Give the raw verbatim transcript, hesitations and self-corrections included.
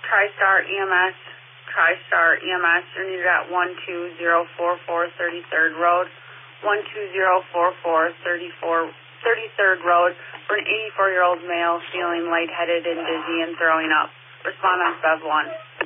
TriStar E M S, TriStar E M S, you're needed at one two zero four four thirty-third Road, one two zero four four thirty-third Road, for an eighty-four-year-old male feeling lightheaded and dizzy and throwing up. Respond on Bev one.